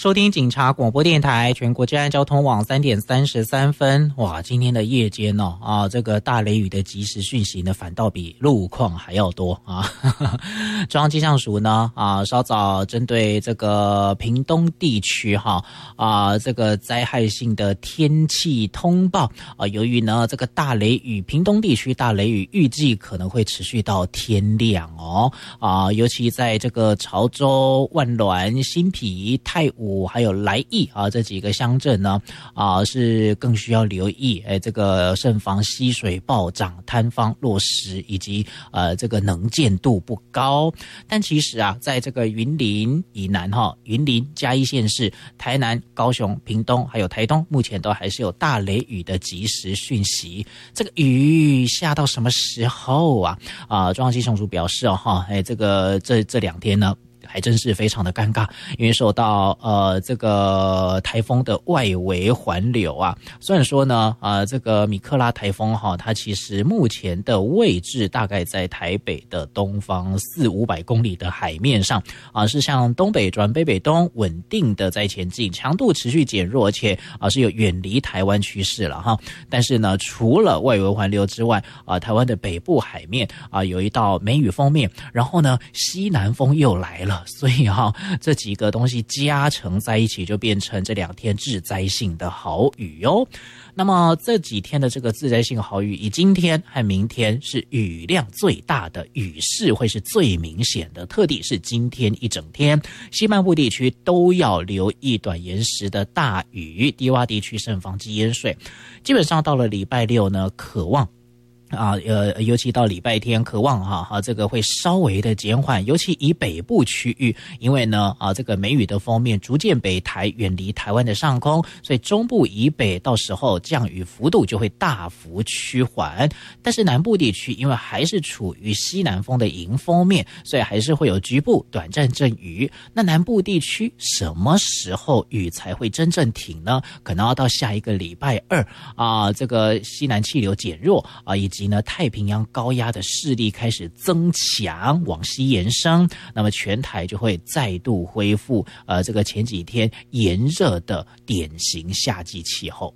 收听警察广播电台全国治安交通网3点33分。哇，今天的夜间这个大雷雨的即时讯息呢，反倒比路况还要多啊。中央气象署呢稍早针对这个屏东地区这个灾害性的天气通报由于呢这个大雷雨，屏东地区大雷雨预计可能会持续到天亮尤其在这个潮州、万峦、新埤、太武还有来义这几个乡镇呢是更需要留意这个慎防溪水暴涨、坍方落石以及这个能见度不高。但其实在这个云林以南云林、嘉义县市、台南、高雄、屏东还有台东，目前都还是有大雷雨的即时讯息。这个雨下到什么时候中央气象署表示这个这两天呢还真是非常的尴尬，因为受到这个台风的外围环流虽然说呢这个米克拉台风它其实目前的位置大概在台北的东方400-500公里的海面上是向东北转北北东稳定的在前进，强度持续减弱，而且是有远离台湾趋势了但是呢除了外围环流之外台湾的北部海面有一道梅雨锋面，然后呢西南风又来了，所以这几个东西加成在一起，就变成这两天致灾性的豪雨那么这几天的这个致灾性豪雨，以今天和明天是雨量最大的，雨势会是最明显的，特地是今天一整天，西半部地区都要留意短延时的大雨，低洼地区慎防积淹水。基本上到了礼拜六呢，可望尤其到礼拜天渴望这个会稍微的减缓，尤其以北部区域，因为呢这个梅雨的锋面逐渐北抬，远离台湾的上空，所以中部以北到时候降雨幅度就会大幅趋缓。但是南部地区因为还是处于西南风的迎风面，所以还是会有局部短暂阵雨。那南部地区什么时候雨才会真正停呢？可能要到下一个礼拜二这个西南气流减弱以及呢太平洋高压的势力开始增强，往西延伸，那么全台就会再度恢复这个前几天炎热的典型夏季气候。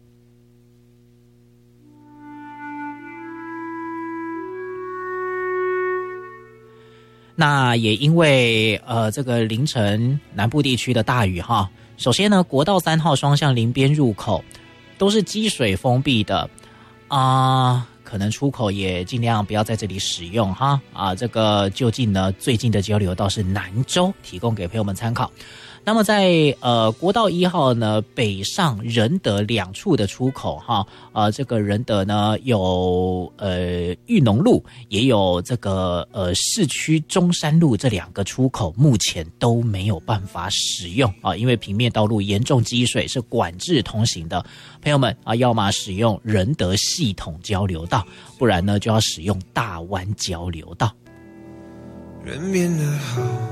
那也因为这个凌晨南部地区的大雨首先呢国道3号双向林边入口都是积水封闭的可能出口也尽量不要在这里使用这个就近呢最近的交流道是南州，提供给朋友们参考。那么在国道1号呢北上仁德两处的出口这个仁德呢有裕农路，也有这个市区中山路，这两个出口目前都没有办法使用因为平面道路严重积水，是管制通行的。朋友们要么使用仁德系统交流道，不然呢就要使用大湾交流道。 人变得好